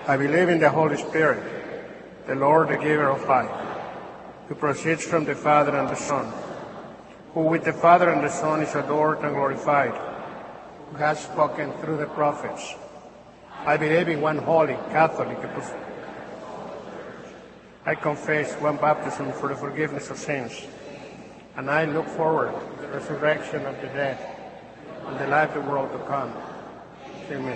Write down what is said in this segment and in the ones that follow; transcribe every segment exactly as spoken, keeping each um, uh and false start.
I believe in the Holy Spirit, the Lord, the giver of life, who proceeds from the Father and the Son, who with the Father and the Son is adored and glorified, who has spoken through the prophets. I believe in one holy, Catholic, I confess one baptism for the forgiveness of sins, and I look forward to the resurrection of the dead and the life of the world to come. Amen.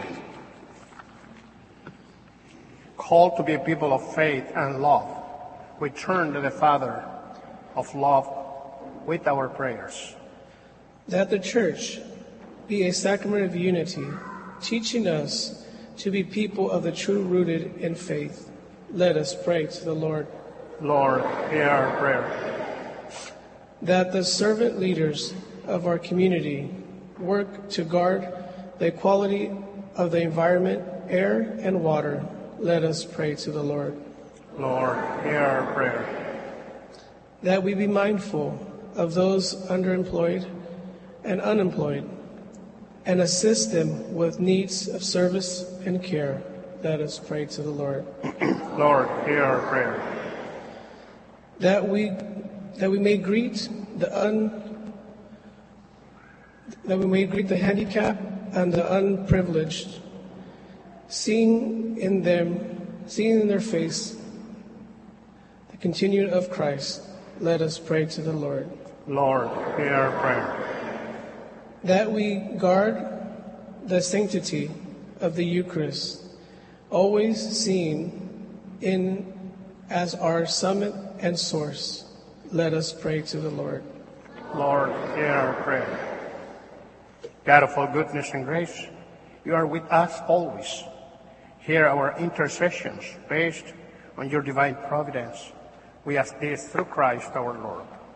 Called to be a people of faith and love, we turn to the Father of love with our prayers. That the Church be a sacrament of unity, teaching us to be people of the true rooted in faith. Let us pray to the Lord. Lord, hear our prayer. That the servant leaders of our community work to guard the quality of the environment, air, and water. Let us pray to the Lord. Lord, hear our prayer. That we be mindful of those underemployed and unemployed, and assist them with needs of service and care. Let us pray to the Lord. Lord, hear our prayer. That we that we may greet the un that we may greet the handicapped and the unprivileged, seeing in them, seeing in their face the continuing of Christ. Let us pray to the Lord. Lord, hear our prayer. That we guard the sanctity of the Eucharist, always seen in as our summit and source. Let us pray to the Lord. Lord, hear our prayer. God of all goodness and grace, you are with us always. Hear our intercessions based on your divine providence. We ask this through Christ our Lord.